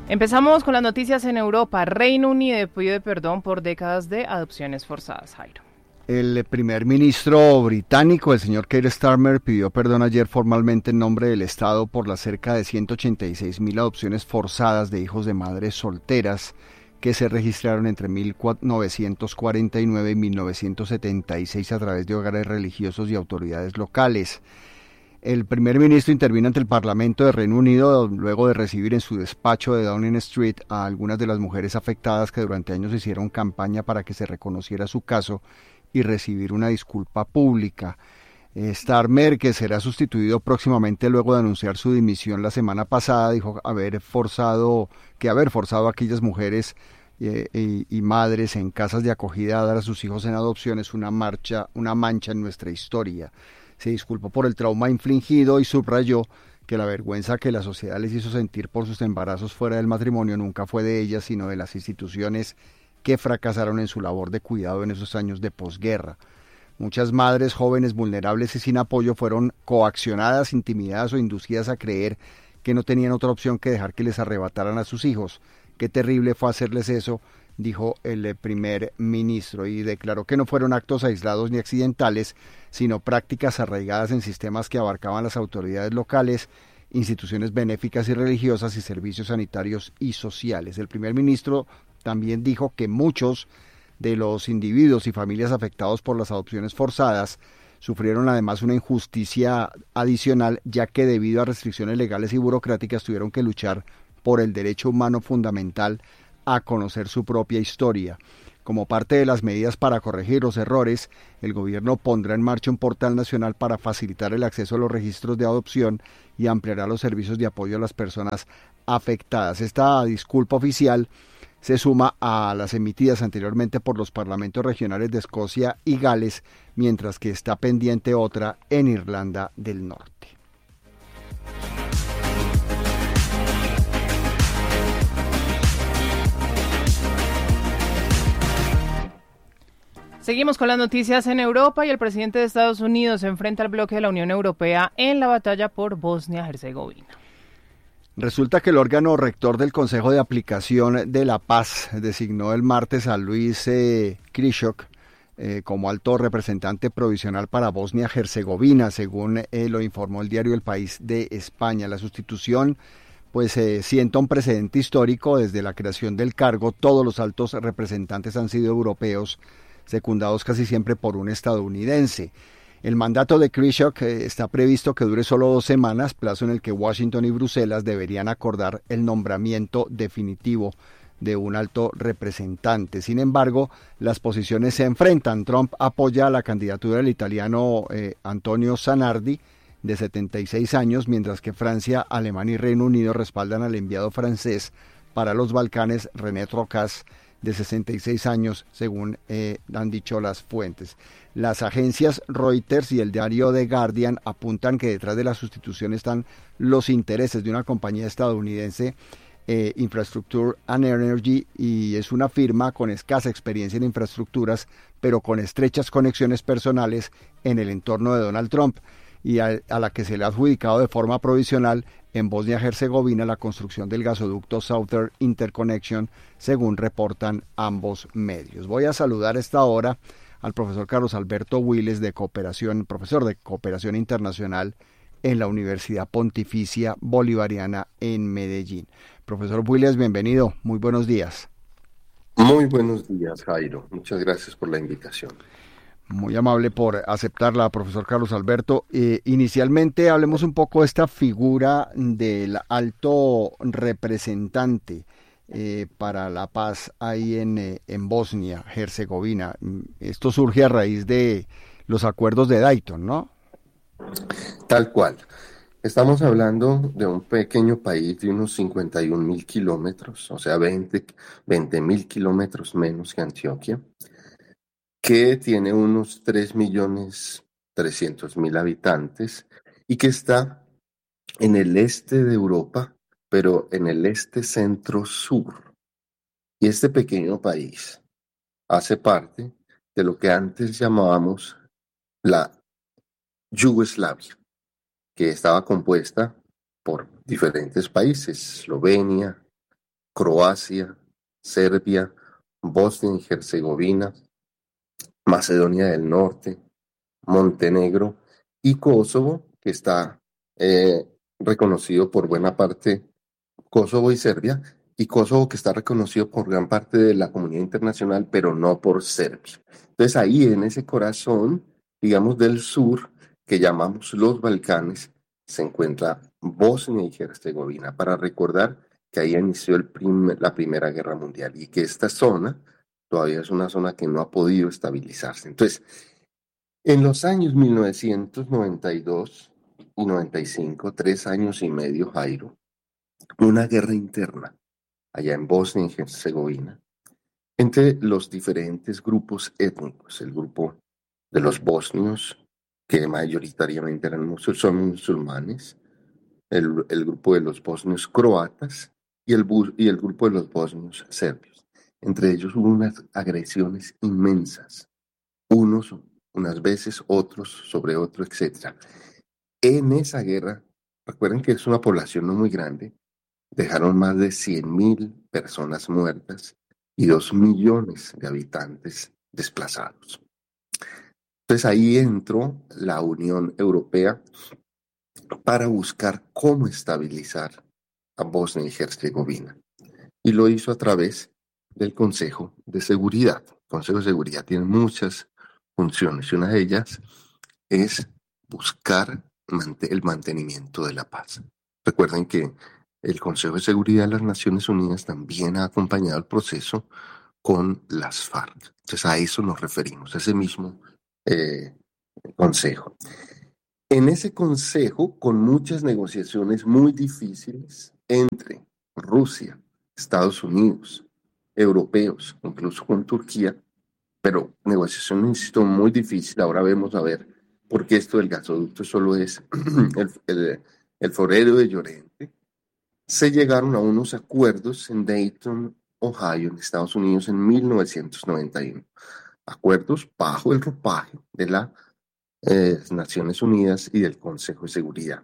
Empezamos con las noticias en Europa. Reino Unido pide perdón por décadas de adopciones forzadas, Jairo. El primer ministro británico, el señor Keir Starmer, pidió perdón ayer formalmente en nombre del Estado por las cerca de 186.000 adopciones forzadas de hijos de madres solteras que se registraron entre 1949 y 1976 a través de hogares religiosos y autoridades locales. El primer ministro intervino ante el Parlamento de Reino Unido luego de recibir en su despacho de Downing Street a algunas de las mujeres afectadas que durante años hicieron campaña para que se reconociera su caso y recibir una disculpa pública. Starmer, que será sustituido próximamente luego de anunciar su dimisión la semana pasada, dijo haber forzado a aquellas mujeres y madres en casas de acogida a dar a sus hijos en adopción es una mancha en nuestra historia. Se disculpó por el trauma infligido y subrayó que la vergüenza que la sociedad les hizo sentir por sus embarazos fuera del matrimonio nunca fue de ellas, sino de las instituciones que fracasaron en su labor de cuidado en esos años de posguerra. Muchas madres jóvenes, vulnerables y sin apoyo fueron coaccionadas, intimidadas o inducidas a creer que no tenían otra opción que dejar que les arrebataran a sus hijos. Qué terrible fue hacerles eso, dijo el primer ministro, y declaró que no fueron actos aislados ni accidentales, sino prácticas arraigadas en sistemas que abarcaban las autoridades locales, instituciones benéficas y religiosas y servicios sanitarios y sociales. El primer ministro también dijo que muchos de los individuos y familias afectados por las adopciones forzadas sufrieron además una injusticia adicional, ya que debido a restricciones legales y burocráticas tuvieron que luchar por el derecho humano fundamental a conocer su propia historia. Como parte de las medidas para corregir los errores, el gobierno pondrá en marcha un portal nacional para facilitar el acceso a los registros de adopción y ampliará los servicios de apoyo a las personas afectadas. Esta disculpa oficial se suma a las emitidas anteriormente por los parlamentos regionales de Escocia y Gales, mientras que está pendiente otra en Irlanda del Norte. Seguimos con las noticias en Europa y el presidente de Estados Unidos se enfrenta al bloque de la Unión Europea en la batalla por Bosnia-Herzegovina. Resulta que el órgano rector del Consejo de Aplicación de la Paz designó el martes a Luis Krychock como alto representante provisional para Bosnia-Herzegovina, según lo informó el diario El País de España. La sustitución sienta un precedente histórico. Desde la creación del cargo, todos los altos representantes han sido europeos, secundados casi siempre por un estadounidense. El mandato de Krychock está previsto que dure solo 2 semanas, plazo en el que Washington y Bruselas deberían acordar el nombramiento definitivo de un alto representante. Sin embargo, las posiciones se enfrentan. Trump apoya la candidatura del italiano Antonio Zanardi, de 76 años, mientras que Francia, Alemania y Reino Unido respaldan al enviado francés para los Balcanes, René Trocas, de 66 años, según han dicho las fuentes. Las agencias Reuters y el diario The Guardian apuntan que detrás de la sustitución están los intereses de una compañía estadounidense, Infrastructure and Energy, y es una firma con escasa experiencia en infraestructuras, pero con estrechas conexiones personales en el entorno de Donald Trump, y a la que se le ha adjudicado de forma provisional en Bosnia-Herzegovina la construcción del gasoducto Southern Interconnection, según reportan ambos medios. Voy a saludar a esta hora al profesor Carlos Alberto Willes, profesor de Cooperación Internacional en la Universidad Pontificia Bolivariana en Medellín. Profesor Willes, bienvenido, muy buenos días. Muy buenos días, Jairo. Muchas gracias por la invitación. Muy amable por aceptarla, profesor Carlos Alberto. Inicialmente hablemos un poco de esta figura del alto representante para la paz ahí en Bosnia-Herzegovina. Esto surge a raíz de los acuerdos de Dayton, ¿no? Tal cual. Estamos hablando de un pequeño país de unos 51.000 kilómetros, o sea, 20.000 kilómetros menos que Antioquia, que tiene unos 3.300.000 habitantes y que está en el este de Europa, pero en el este centro-sur. Y este pequeño país hace parte de lo que antes llamábamos la Yugoslavia, que estaba compuesta por diferentes países: Eslovenia, Croacia, Serbia, Bosnia y Herzegovina, Macedonia del Norte, Montenegro y Kosovo, que está eh, reconocido por buena parte, Kosovo y Serbia, y Kosovo que está reconocido por gran parte de la comunidad internacional, pero no por Serbia. Entonces ahí en ese corazón, digamos, del sur, que llamamos los Balcanes, se encuentra Bosnia y Herzegovina, para recordar que ahí inició la Primera Guerra Mundial y que esta zona todavía es una zona que no ha podido estabilizarse. Entonces, en los años 1992 y 95, 3 años y medio, Jairo, una guerra interna allá en Bosnia y Herzegovina entre los diferentes grupos étnicos, el grupo de los bosnios, que mayoritariamente son musulmanes, el grupo de los bosnios croatas y el grupo de los bosnios serbios. Entre ellos hubo unas agresiones inmensas, unos unas veces, otros sobre otros, etc. En esa guerra, recuerden que es una población no muy grande, dejaron más de 100.000 personas muertas y 2 millones de habitantes desplazados. Entonces ahí entró la Unión Europea para buscar cómo estabilizar a Bosnia y Herzegovina. Y lo hizo a través del Consejo de Seguridad. El Consejo de Seguridad tiene muchas funciones y una de ellas es buscar el mantenimiento de la paz. Recuerden que el Consejo de Seguridad de las Naciones Unidas también ha acompañado el proceso con las FARC. Entonces a eso nos referimos, a ese mismo consejo. En ese consejo, con muchas negociaciones muy difíciles entre Rusia, Estados Unidos, europeos, incluso con Turquía, pero negociación, insisto, muy difícil. Ahora vemos a ver por qué esto del gasoducto solo es el florero de Llorente. Se llegaron a unos acuerdos en Dayton, Ohio, en Estados Unidos, en 1991. Acuerdos bajo el ropaje de las Naciones Unidas y del Consejo de Seguridad.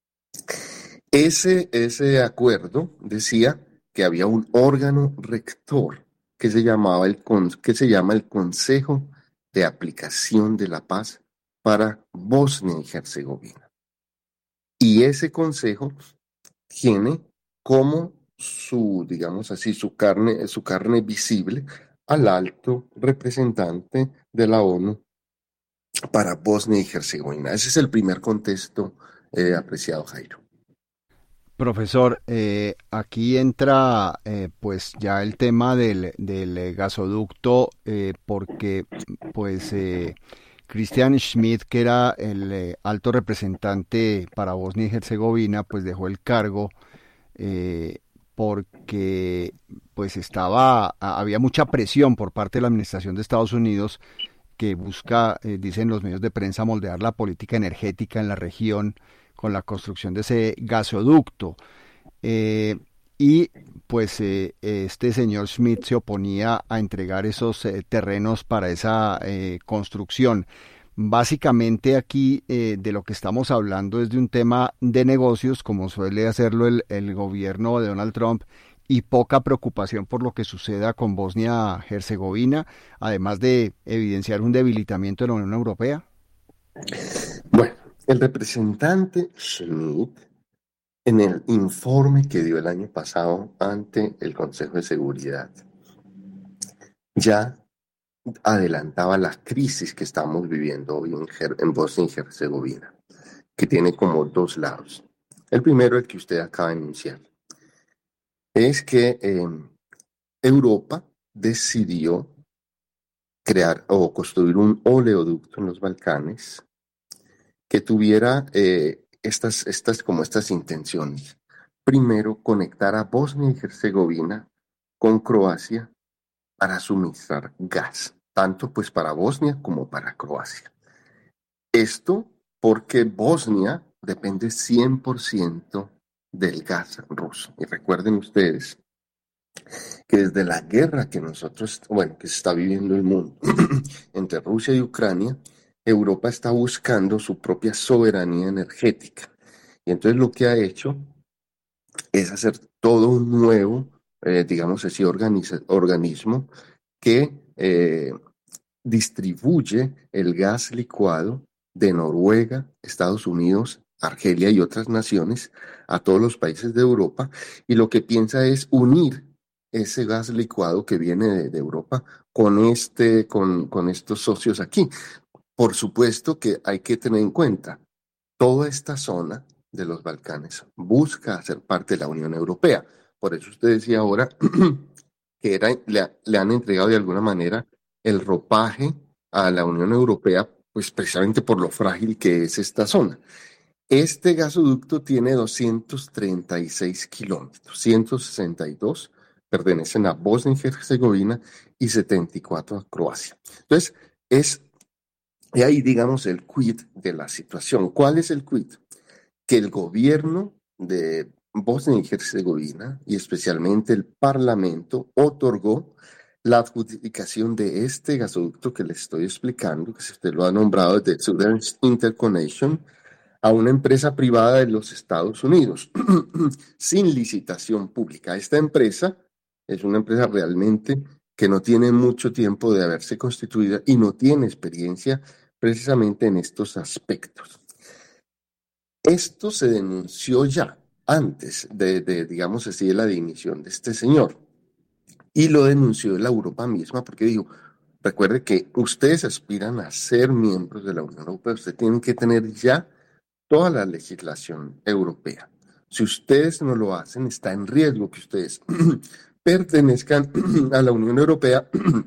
Ese acuerdo decía que había un órgano rector que se llama el Consejo de Aplicación de la Paz para Bosnia y Herzegovina. Y ese consejo tiene como digamos así, su carne visible al alto representante de la ONU para Bosnia y Herzegovina. Ese es el primer contexto, apreciado Jairo. Profesor, aquí entra pues ya el tema del gasoducto, porque pues Christian Schmidt, que era el alto representante para Bosnia y Herzegovina, pues dejó el cargo porque pues había mucha presión por parte de la administración de Estados Unidos que busca, dicen los medios de prensa, moldear la política energética en la región con la construcción de ese gasoducto. Y pues este señor Schmidt se oponía a entregar esos terrenos para esa construcción. Básicamente aquí de lo que estamos hablando es de un tema de negocios, como suele hacerlo el gobierno de Donald Trump, y poca preocupación por lo que suceda con Bosnia-Herzegovina, además de evidenciar un debilitamiento de la Unión Europea. Bueno, el representante Schmidt, en el informe que dio el año pasado ante el Consejo de Seguridad, ya adelantaba la crisis que estamos viviendo hoy en Bosnia y Herzegovina, que tiene como dos lados. El primero, el que usted acaba de enunciar, es que Europa decidió crear o construir un oleoducto en los Balcanes que tuviera estas intenciones. Primero, conectar a Bosnia y Herzegovina con Croacia para suministrar gas, tanto pues para Bosnia como para Croacia. Esto porque Bosnia depende 100% del gas ruso. Y recuerden ustedes que desde la guerra que se está viviendo el mundo entre Rusia y Ucrania, Europa está buscando su propia soberanía energética. Y entonces lo que ha hecho es hacer todo un nuevo digamos así, organismo que distribuye el gas licuado de Noruega, Estados Unidos, Argelia y otras naciones a todos los países de Europa, y lo que piensa es unir ese gas licuado que viene de Europa con estos socios aquí. Por supuesto que hay que tener en cuenta, toda esta zona de los Balcanes busca ser parte de la Unión Europea. Por eso usted decía ahora que le han entregado de alguna manera el ropaje a la Unión Europea, pues precisamente por lo frágil que es esta zona. Este gasoducto tiene 236 kilómetros, 162 pertenecen a Bosnia y Herzegovina y 74 a Croacia. Entonces, y ahí digamos el quid de la situación. ¿Cuál es el quid? Que el gobierno de Bosnia y Herzegovina, y especialmente el Parlamento, otorgó la adjudicación de este gasoducto que les estoy explicando, que usted lo ha nombrado de Southern Interconnection, a una empresa privada de los Estados Unidos, sin licitación pública. Esta empresa es una empresa realmente que no tiene mucho tiempo de haberse constituido y no tiene experiencia precisamente en estos aspectos. Esto se denunció ya antes digamos así, de la dimisión de este señor. Y lo denunció la Europa misma porque dijo, recuerde que ustedes aspiran a ser miembros de la Unión Europea, ustedes tienen que tener ya toda la legislación europea. Si ustedes no lo hacen, está en riesgo que ustedes pertenezcan a la Unión Europea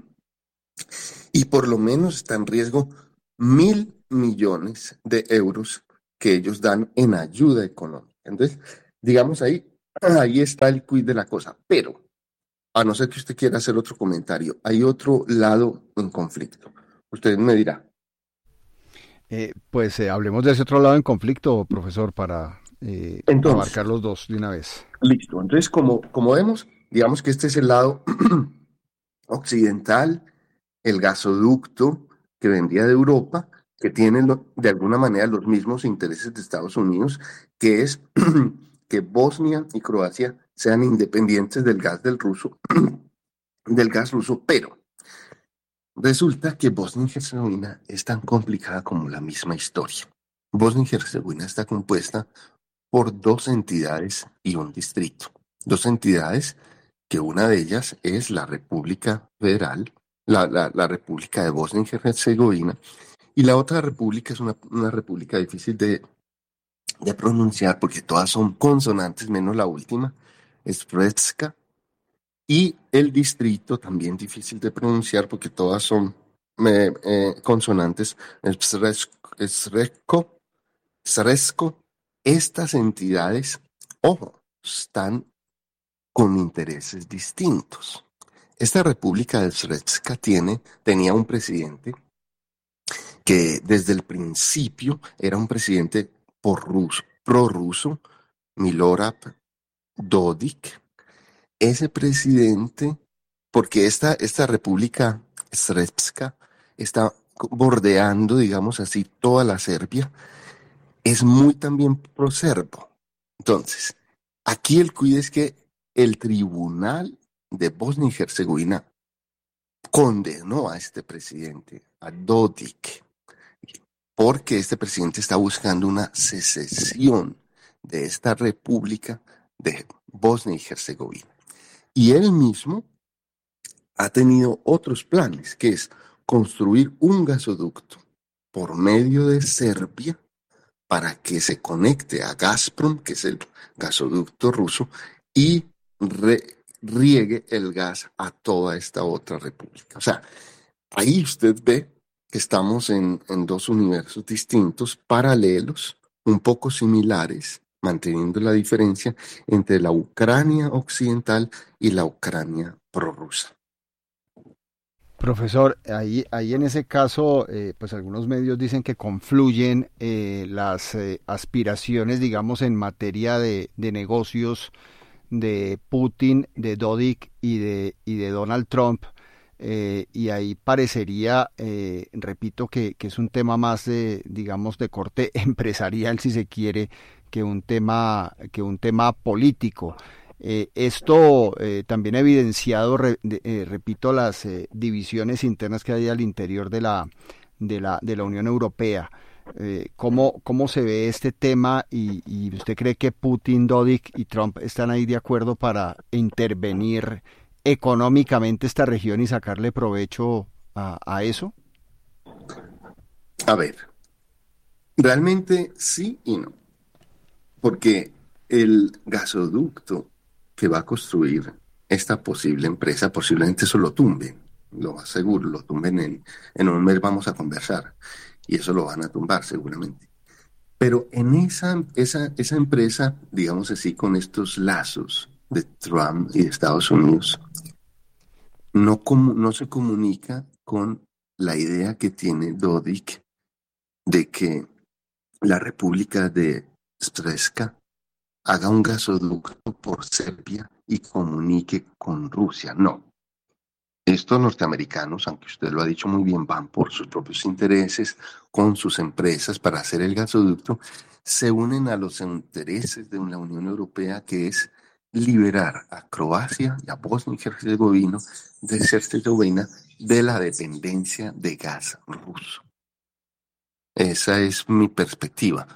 y por lo menos está en riesgo 1.000 millones de euros que ellos dan en ayuda económica. Entonces, digamos ahí está el quid de la cosa. Pero, a no ser que usted quiera hacer otro comentario, hay otro lado en conflicto. Usted me dirá. Pues hablemos de ese otro lado en conflicto, profesor, para abarcar los dos de una vez. Listo. Entonces, como vemos, digamos que este es el lado occidental, el gasoducto que vendría de Europa, que tiene de alguna manera los mismos intereses de Estados Unidos, que es que Bosnia y Croacia sean independientes del gas ruso, pero resulta que Bosnia y Herzegovina es tan complicada como la misma historia. Bosnia y Herzegovina está compuesta por 2 entidades y un distrito. 2 entidades que una de ellas es la República Federal, la República de Bosnia y Herzegovina, y la otra república es una república difícil de pronunciar porque todas son consonantes menos la última, es Srpska, y el distrito también difícil de pronunciar porque todas son consonantes, Sresko. Estas entidades, ojo, están con intereses distintos. Esta república de Srpska tenía un presidente que desde el principio era un presidente prorruso, Milorad Dodik. Ese presidente, porque esta república Srpska está bordeando, digamos así, toda la Serbia, es muy también pro-serbo. Entonces, aquí el cuidado es que el tribunal de Bosnia y Herzegovina condenó a este presidente, a Dodik, porque este presidente está buscando una secesión de esta república de Bosnia y Herzegovina. Y él mismo ha tenido otros planes, que es construir un gasoducto por medio de Serbia para que se conecte a Gazprom, que es el gasoducto ruso, y riegue el gas a toda esta otra república. O sea, ahí usted ve que estamos en 2 universos distintos, paralelos, un poco similares, manteniendo la diferencia entre la Ucrania occidental y la Ucrania prorrusa. Profesor, ahí en ese caso, pues algunos medios dicen que confluyen las aspiraciones, digamos, en materia de negocios de Putin, de Dodik y de Donald Trump, y ahí parecería, repito, que es un tema más digamos, de corte empresarial, si se quiere, que un tema político. Esto también ha evidenciado, repito, las divisiones internas que hay al interior de la Unión Europea. ¿Cómo se ve este tema y usted cree que Putin, Dodik y Trump están ahí de acuerdo para intervenir económicamente esta región y sacarle provecho a eso? A ver, realmente sí y no, porque el gasoducto que va a construir esta posible empresa, posiblemente eso lo tumben, lo aseguro, lo tumben en un mes, vamos a conversar, y eso lo van a tumbar seguramente. Pero en esa empresa, digamos así, con estos lazos de Trump y de Estados Unidos, no se comunica con la idea que tiene Dodik de que la República de Srpska haga un gasoducto por Serbia y comunique con Rusia. No. Estos norteamericanos, aunque usted lo ha dicho muy bien, van por sus propios intereses, con sus empresas para hacer el gasoducto, se unen a los intereses de la Unión Europea, que es liberar a Croacia y a Bosnia y Herzegovina de la dependencia de gas ruso. Esa es mi perspectiva.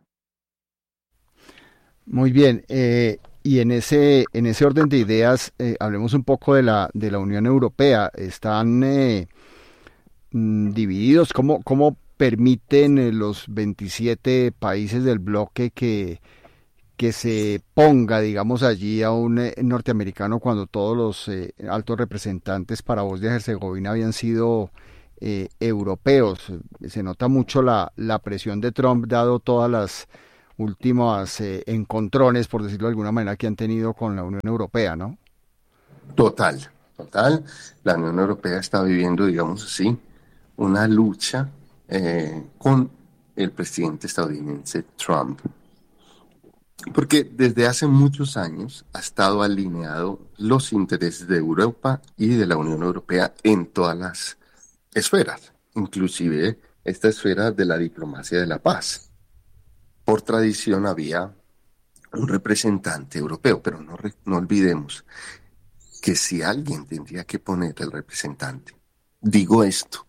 Muy bien, y en ese orden de ideas, hablemos un poco de la Unión Europea. Están divididos. ¿Cómo permiten los 27 países del bloque que se ponga, digamos, allí a un norteamericano cuando todos los altos representantes para Bosnia y Herzegovina habían sido europeos? Se nota mucho la presión de Trump, dado todas las últimas encontrones, por decirlo de alguna manera, que han tenido con la Unión Europea, ¿no? Total, total. La Unión Europea está viviendo, digamos así, una lucha con el presidente estadounidense Trump, porque desde hace muchos años ha estado alineado los intereses de Europa y de la Unión Europea en todas las esferas, inclusive esta esfera de la diplomacia de la paz. Por tradición había un representante europeo, pero no olvidemos que si alguien tendría que poner el representante, digo esto,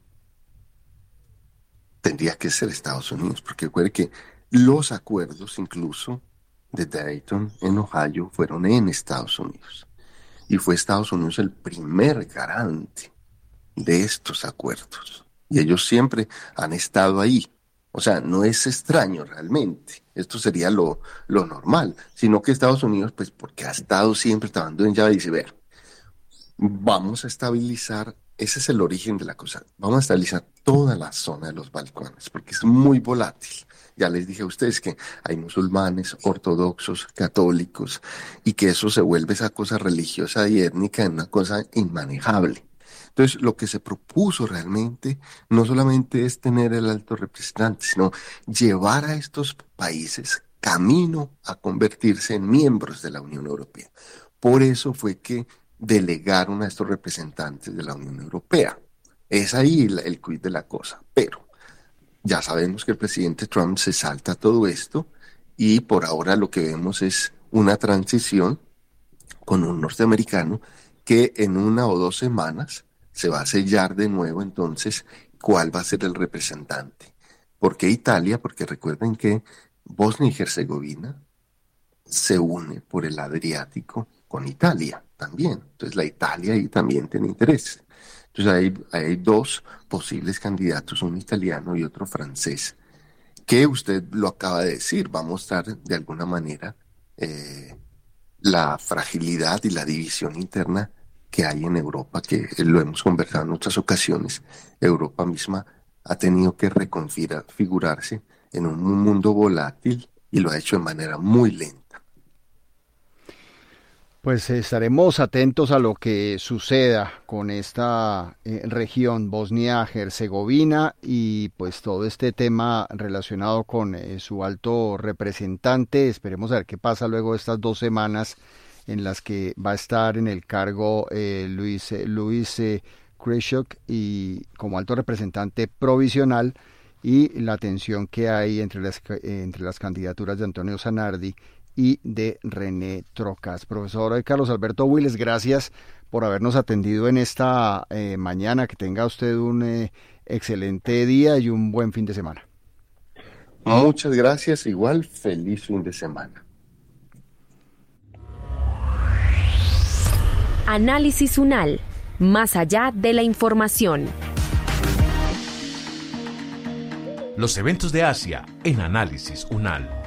tendría que ser Estados Unidos, porque recuerde que los acuerdos incluso de Dayton en Ohio fueron en Estados Unidos. Y fue Estados Unidos el primer garante de estos acuerdos. Y ellos siempre han estado ahí. O sea, no es extraño realmente. Esto sería lo normal. Sino que Estados Unidos, pues porque ha estado siempre trabajando en llave, dice, vea, vamos a estabilizar, ese es el origen de la cosa, vamos a estabilizar toda la zona de los Balcanes, porque es muy volátil. Ya les dije a ustedes que hay musulmanes, ortodoxos, católicos, y que eso se vuelve esa cosa religiosa y étnica en una cosa inmanejable. Entonces, lo que se propuso realmente no solamente es tener el alto representante, sino llevar a estos países camino a convertirse en miembros de la Unión Europea. Por eso fue que delegaron a estos representantes de la Unión Europea. Es ahí el quid de la cosa. Pero ya sabemos que el presidente Trump se salta todo esto y por ahora lo que vemos es una transición con un norteamericano que en 1 o 2 semanas se va a sellar de nuevo entonces cuál va a ser el representante. ¿Por qué Italia? Porque recuerden que Bosnia y Herzegovina se une por el Adriático con Italia también. Entonces la Italia ahí también tiene interés. Entonces hay dos posibles candidatos, un italiano y otro francés, que usted lo acaba de decir, va a mostrar de alguna manera la fragilidad y la división interna que hay en Europa, que lo hemos conversado en otras ocasiones. Europa misma ha tenido que reconfigurarse en un mundo volátil y lo ha hecho de manera muy lenta. Pues estaremos atentos a lo que suceda con esta región Bosnia-Herzegovina y pues todo este tema relacionado con su alto representante. Esperemos a ver qué pasa luego de estas 2 semanas en las que va a estar en el cargo Luis Krychok y como alto representante provisional, y la tensión que hay entre las candidaturas de Antonio Zanardi y de René Trocas. Profesor Carlos Alberto Willes, gracias por habernos atendido en esta mañana. Que tenga usted un excelente día y un buen fin de semana. Muchas gracias, igual feliz fin de semana. Análisis UNAL, más allá de la información. Los eventos de Asia en Análisis UNAL.